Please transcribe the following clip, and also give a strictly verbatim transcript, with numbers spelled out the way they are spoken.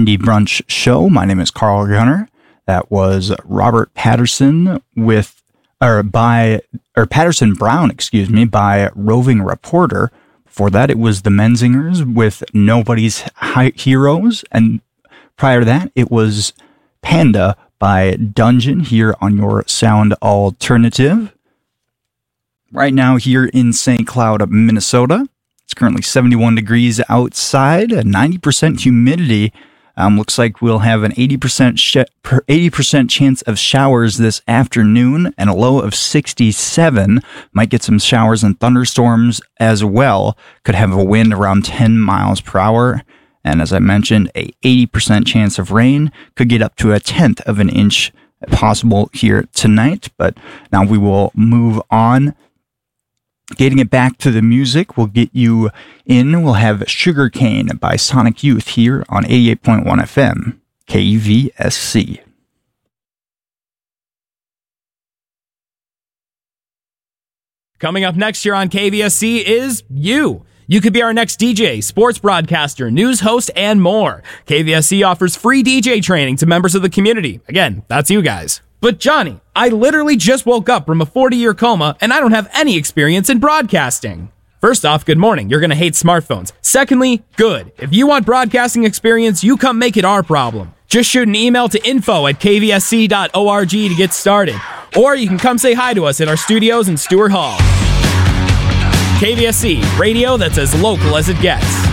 Indie Brunch Show. My name is Carl Gunner. That was Robert Patterson with, or by, or Patterson Brown, excuse me, by Roving Reporter. Before that, it was the Menzingers with Nobody's Hi- Heroes. And prior to that, it was Panda by Dungeon here on your Sound Alternative. Right now here in Saint Cloud, Minnesota, it's currently seventy-one degrees outside, a ninety percent humidity. Um, looks like we'll have an eighty percent sh- eighty percent chance of showers this afternoon and a low of sixty-seven. Might get some showers and thunderstorms as well. Could have a wind around ten miles per hour. And as I mentioned, a eighty percent chance of rain. Could get up to a tenth of an inch possible here tonight. But now we will move on. Getting it back to the music, we'll get you in. We'll have Sugarcane by Sonic Youth here on eighty-eight point one F M, K V S C. Coming up next year on K V S C is you. You could be our next D J, sports broadcaster, news host, and more. K V S C offers free D J training to members of the community. Again, that's you guys. But Johnny, I literally just woke up from a forty-year coma, and I don't have any experience in broadcasting. First off, good morning. You're going to hate smartphones. Secondly, good. If you want broadcasting experience, you come make it our problem. Just shoot an email to info at k v s c dot org to get started. Or you can come say hi to us at our studios in Stewart Hall. K V S C, radio that's as local as it gets.